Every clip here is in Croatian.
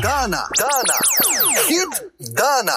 Hit dana.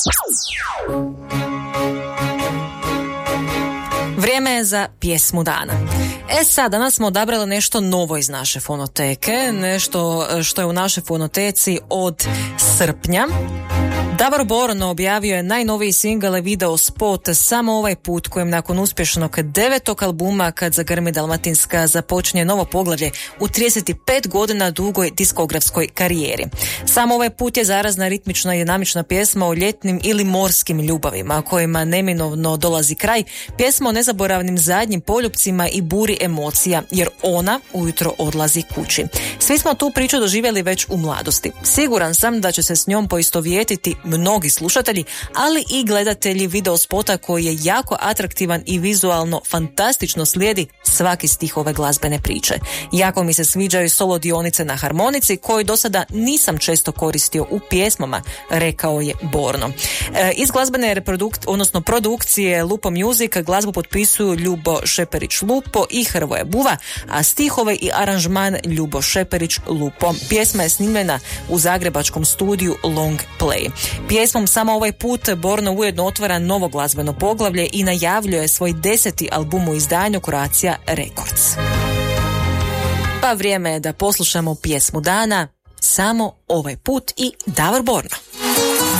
Vrijeme je za pjesmu dana. Sad, danas smo odabrali nešto novo iz naše fonoteke, nešto što je u našoj fonoteci od srpnja. Davor Borno objavio je najnoviji singl i video spot Samo ovaj put, kojem nakon uspješnog 9. albuma Kad zagrmi Dalmatinska započinje novo poglavlje u 35 godina dugoj diskografskoj karijeri. Samo ovaj put je zarazna, ritmična i dinamična pjesma o ljetnim ili morskim ljubavima kojima neminovno dolazi kraj, pjesma o nezaboravnim zadnjim poljupcima i buri emocija, jer ona ujutro odlazi kući. Svi smo tu priču doživjeli već u mladosti. Siguran sam da će se s njom poistovjetiti mnogi slušatelji, ali i gledatelji video spota koji je jako atraktivan i vizualno fantastično slijedi svaki stih ove glazbene priče. Jako mi se sviđaju solo dionice na harmonici koji do sada nisam često koristio u pjesmama, rekao je Borno. Iz glazbene produkcije Lupo Music glazbu potpisuju Ljubo Šeperić Lupo i Hrvoje Buva, a stihove i aranžman Ljubo Šeperić Lupo. Pjesma je snimljena u zagrebačkom studiju Long Play. Pjesmom Samo ovaj put Borno ujedno otvara novo glazbeno poglavlje i najavljuje svoj 10. album u izdanju Croatia Records. Pa vrijeme je da poslušamo pjesmu dana Samo ovaj put i Davor Borno.